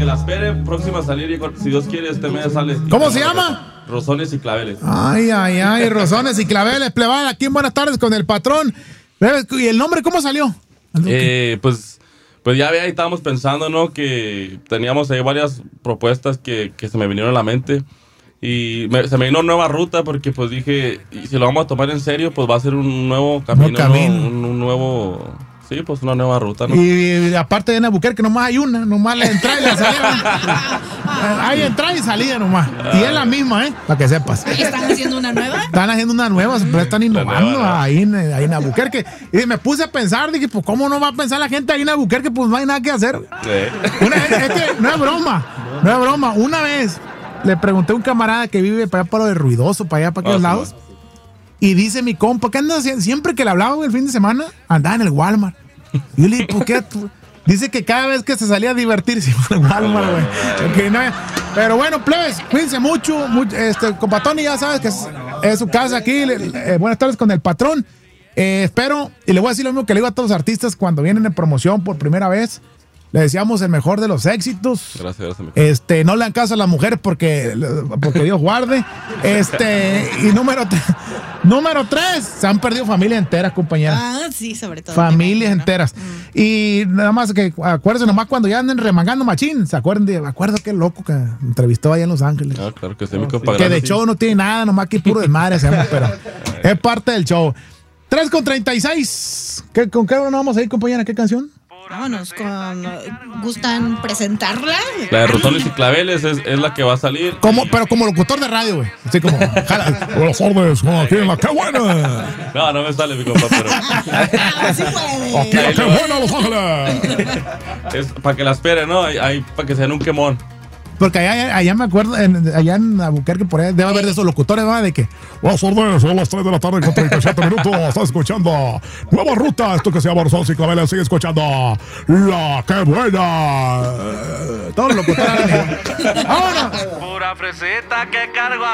que la espere, próxima a salir, si Dios quiere, este mes sale. ¿Cómo se llama? Rosones y Claveles. Ay, Rosones y Claveles, plebada, aquí en Buenas Tardes con el patrón. ¿Y el nombre cómo salió? Pues ya ahí estábamos pensando, ¿no? Que teníamos ahí varias propuestas que se me vinieron a la mente. Y se me vino nueva ruta porque pues dije, y si lo vamos a tomar en serio, pues va a ser un nuevo camino, ¿no? Un nuevo... Sí, pues una nueva ruta, ¿no? Y aparte de en Albuquerque nomás hay una, nomás la entrada y la salida. Hay entrada y salida nomás. Y es la misma, para que sepas. ¿Están haciendo una nueva? Están haciendo una nueva, pero están innovando ahí en Albuquerque. Y me puse a pensar, dije, pues ¿cómo no va a pensar la gente ahí en Albuquerque? Pues no hay nada que hacer. Sí. Es que no es broma. Una vez le pregunté a un camarada que vive para allá para lo de Ruidoso, para allá, para aquellos lados. Y dice mi compa, ¿qué andas haciendo? Siempre que le hablaba, güey, el fin de semana, andaba en el Walmart. Y yo le dije, ¿por qué? Dice que cada vez que se salía a divertirse en el Walmart, güey. No, pero bueno, plebes, cuídense mucho. Compa Tony, ya sabes que es su casa aquí. Buenas tardes con el patrón. Espero, y le voy a decir lo mismo que le digo a todos los artistas cuando vienen en promoción por primera vez. Le deseamos el mejor de los éxitos. Gracias. No le dan caso a las mujeres porque Dios guarde. Y número 3, se han perdido familias enteras, compañeras. Sí, sobre todo. Familias enteras. Y nada más que acuérdense, nomás cuando ya anden remangando machín, me acuerdo qué loco que entrevistó allá en Los Ángeles. Claro que sí, mi compa. Que de show no tiene nada, nomás que puro desmadre, pero es parte del show. 3:36. ¿Con qué nos vamos a ir, compañera? ¿Qué canción? Vámonos con... ¿Gustan presentarla? La de Rosones y Claveles es la que va a salir. Pero como locutor de radio, güey. Así como... Buenas tardes, aquí en la ¡Qué buena! No me sale, mi compa, pero... Sí puede. Aquí en la ¡Qué buena, Los Ángeles! Es para que la esperen, ¿no? Para que se den un quemón. Porque allá me acuerdo, allá en Albuquerque, por ahí debe haber de esos locutores, ¿verdad? De que, buenas tardes, son las 3 de la tarde con 37 minutos. Estás escuchando Nueva Ruta, esto que se llama Rosones y Claveles. Sigue escuchando La ¡Qué buena! Todos los locutores. ¡Vámonos! Pura fresita que cargo.